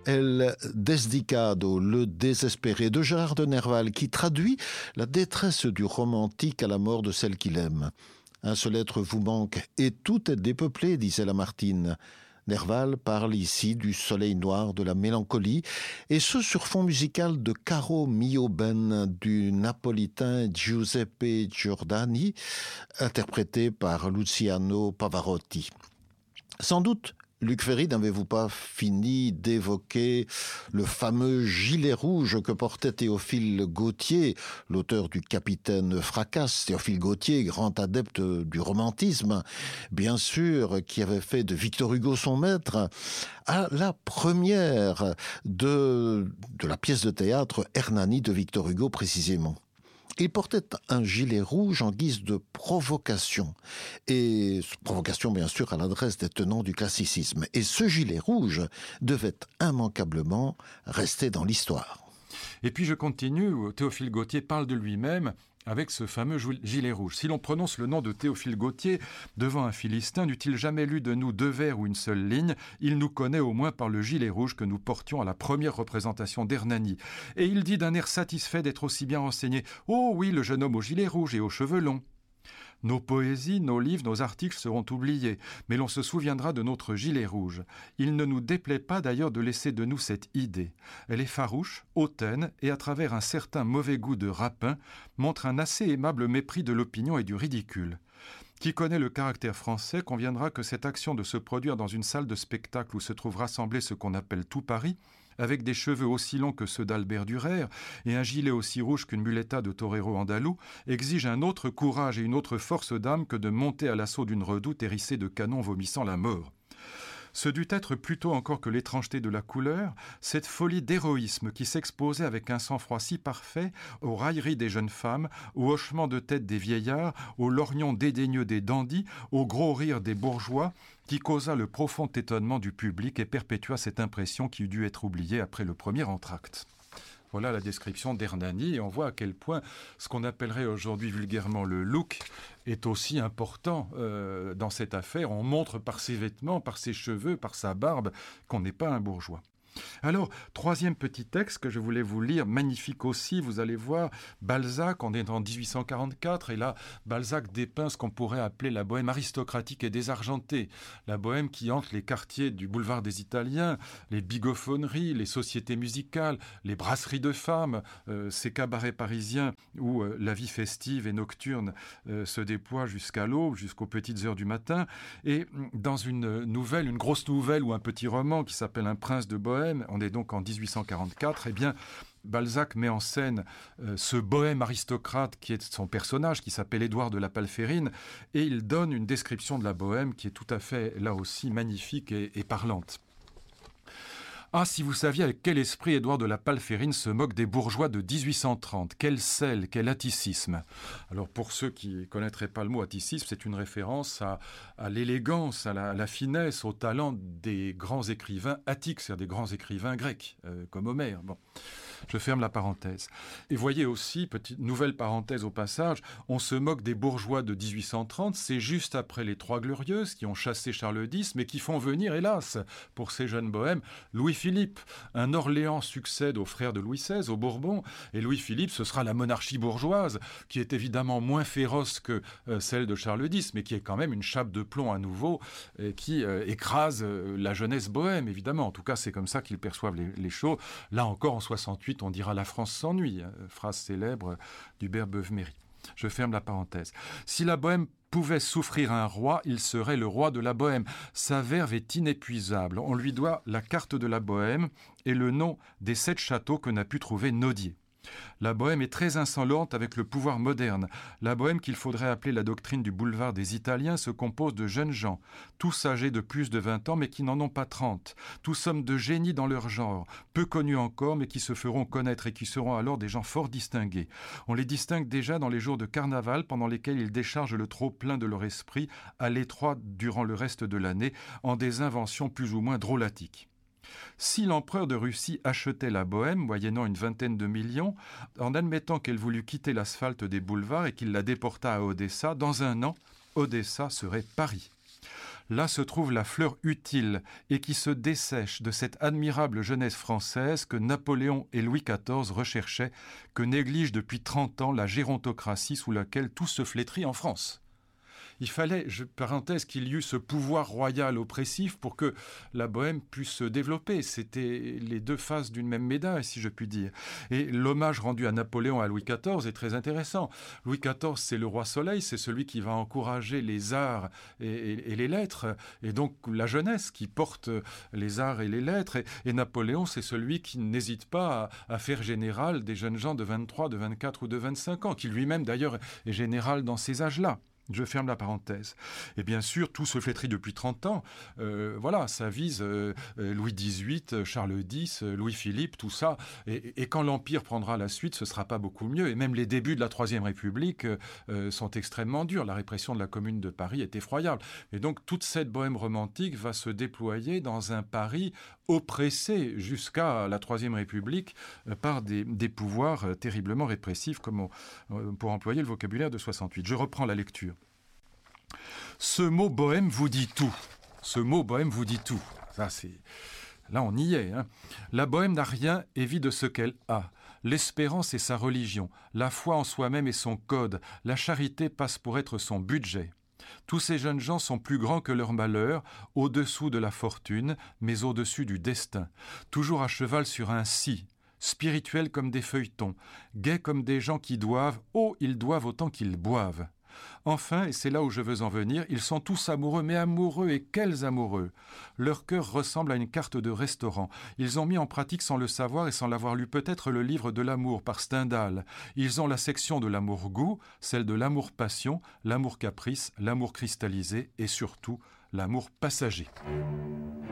El Desdicado, le désespéré de Gérard de Nerval, qui traduit la détresse du romantique à la mort de celle qu'il aime. Un seul être vous manque et tout est dépeuplé, disait Lamartine. Nerval parle ici du soleil noir de la mélancolie, et ce sur fond musical de Caro mio ben du napolitain Giuseppe Giordani, interprété par Luciano Pavarotti. Sans doute, Luc Ferry, n'avez-vous pas fini d'évoquer le fameux gilet rouge que portait Théophile Gautier, l'auteur du Capitaine Fracasse, Théophile Gautier, grand adepte du romantisme, bien sûr, qui avait fait de Victor Hugo son maître, à la première de la pièce de théâtre Hernani de Victor Hugo précisément. Il portait un gilet rouge en guise de provocation. Et provocation, bien sûr, à l'adresse des tenants du classicisme. Et ce gilet rouge devait immanquablement rester dans l'histoire. Et puis je continue, Théophile Gautier parle de lui-même avec ce fameux gilet rouge. Si l'on prononce le nom de Théophile Gautier devant un Philistin, n'eût-il jamais lu de nous 2 vers ou une seule ligne, il nous connaît au moins par le gilet rouge que nous portions à la première représentation d'Hernani. Et il dit d'un air satisfait d'être aussi bien renseigné « Oh oui, le jeune homme au gilet rouge et aux cheveux longs ». Nos poésies, nos livres, nos articles seront oubliés, mais l'on se souviendra de notre gilet rouge. Il ne nous déplaît pas d'ailleurs de laisser de nous cette idée. Elle est farouche, hautaine, et à travers un certain mauvais goût de rapin, montre un assez aimable mépris de l'opinion et du ridicule. Qui connaît le caractère français conviendra que cette action de se produire dans une salle de spectacle où se trouve rassemblé ce qu'on appelle tout Paris, avec des cheveux aussi longs que ceux d'Albert Durer et un gilet aussi rouge qu'une muleta de torero andalou, exige un autre courage et une autre force d'âme que de monter à l'assaut d'une redoute hérissée de canons vomissant la mort. Ce dut être plutôt encore que l'étrangeté de la couleur, cette folie d'héroïsme qui s'exposait avec un sang-froid si parfait aux railleries des jeunes femmes, aux hochements de tête des vieillards, aux lorgnons dédaigneux des dandys, aux gros rires des bourgeois, qui causa le profond étonnement du public et perpétua cette impression qui eût dû être oubliée après le premier entracte. Voilà la description d'Hernani, et on voit à quel point ce qu'on appellerait aujourd'hui vulgairement le look est aussi important dans cette affaire. On montre par ses vêtements, par ses cheveux, par sa barbe, qu'on n'est pas un bourgeois. Alors, 3e petit texte que je voulais vous lire, magnifique aussi, vous allez voir, Balzac, on est en 1844, et là, Balzac dépeint ce qu'on pourrait appeler la bohème aristocratique et désargentée, la bohème qui hante les quartiers du boulevard des Italiens, les bigophoneries, les sociétés musicales, les brasseries de femmes, ces cabarets parisiens où la vie festive et nocturne se déploie jusqu'à l'aube, jusqu'aux petites heures du matin, et dans une grosse nouvelle ou un petit roman qui s'appelle Un prince de Bohème, on est donc en 1844, eh bien, Balzac met en scène ce bohème aristocrate qui est son personnage, qui s'appelle Édouard de la Palférine, et il donne une description de la bohème qui est tout à fait, là aussi, magnifique et parlante. Ah, si vous saviez avec quel esprit Édouard de la Palférine se moque des bourgeois de 1830. Quel sel, quel atticisme. Alors pour ceux qui ne connaîtraient pas le mot atticisme, c'est une référence à l'élégance, à la finesse, au talent des grands écrivains attiques, c'est-à-dire des grands écrivains grecs, comme Homère. Bon. Je ferme la parenthèse. Et voyez aussi, petite nouvelle parenthèse au passage, on se moque des bourgeois de 1830, c'est juste après les Trois Glorieuses qui ont chassé Charles X, mais qui font venir, hélas, pour ces jeunes bohèmes, Louis-Philippe. Un Orléans succède aux frères de Louis XVI, aux Bourbons, et Louis-Philippe, ce sera la monarchie bourgeoise, qui est évidemment moins féroce que celle de Charles X, mais qui est quand même une chape de plomb à nouveau, et qui écrase la jeunesse bohème, évidemment. En tout cas, c'est comme ça qu'ils perçoivent les choses. Là encore, en 68, on dira « La France s'ennuie », phrase célèbre d'Hubert Beuve-Méry. Je ferme la parenthèse. Si la bohème pouvait souffrir un roi, il serait le roi de la bohème. Sa verve est inépuisable. On lui doit la carte de la bohème et le nom des 7 châteaux que n'a pu trouver Nodier. La bohème est très insolente avec le pouvoir moderne. La bohème qu'il faudrait appeler la doctrine du boulevard des Italiens se compose de jeunes gens, tous âgés de plus de 20 ans mais qui n'en ont pas 30, tous hommes de génie dans leur genre, peu connus encore mais qui se feront connaître et qui seront alors des gens fort distingués. On les distingue déjà dans les jours de carnaval pendant lesquels ils déchargent le trop-plein de leur esprit à l'étroit durant le reste de l'année en des inventions plus ou moins drôlatiques. Si l'empereur de Russie achetait la Bohème, moyennant une 20aine de millions, en admettant qu'elle voulut quitter l'asphalte des boulevards et qu'il la déportât à Odessa, dans un an, Odessa serait Paris. Là se trouve la fleur utile et qui se dessèche de cette admirable jeunesse française que Napoléon et Louis XIV recherchaient, que néglige depuis 30 ans la gérontocratie sous laquelle tout se flétrit en France. Il fallait, parenthèse, qu'il y eût ce pouvoir royal oppressif pour que la Bohème puisse se développer. C'était les deux faces d'une même médaille, si je puis dire. Et l'hommage rendu à Napoléon et à Louis XIV est très intéressant. Louis XIV, c'est le roi soleil, c'est celui qui va encourager les arts et les lettres, et donc la jeunesse qui porte les arts et les lettres. Et Napoléon, c'est celui qui n'hésite pas à faire général des jeunes gens de 23, de 24 ou de 25 ans, qui lui-même d'ailleurs est général dans ces âges-là. Je ferme la parenthèse. Et bien sûr, tout se flétrit depuis 30 ans. Voilà, ça vise Louis XVIII, Charles X, Louis-Philippe, tout ça. Et quand l'Empire prendra la suite, ce ne sera pas beaucoup mieux. Et même les débuts de la Troisième République sont extrêmement durs. La répression de la Commune de Paris est effroyable. Et donc, toute cette bohème romantique va se déployer dans un Paris oppressé jusqu'à la Troisième République par des pouvoirs terriblement répressifs, comme pour employer le vocabulaire de 68. Je reprends la lecture. Ce mot bohème vous dit tout. Ce mot bohème vous dit tout. Là, on y est. La bohème n'a rien et vit de ce qu'elle a. L'espérance est sa religion. La foi en soi-même est son code. La charité passe pour être son budget. Tous ces jeunes gens sont plus grands que leur malheur, au-dessous de la fortune, mais au-dessus du destin. Toujours à cheval sur un si, spirituels comme des feuilletons, gais comme des gens qui doivent, ils doivent autant qu'ils boivent. Enfin, et c'est là où je veux en venir, ils sont tous amoureux, mais amoureux, et quels amoureux! Leur cœur ressemble à une carte de restaurant. Ils ont mis en pratique sans le savoir et sans l'avoir lu peut-être le livre de l'amour par Stendhal. Ils ont la section de l'amour-goût, celle de l'amour-passion, l'amour-caprice, l'amour cristallisé et surtout l'amour passager.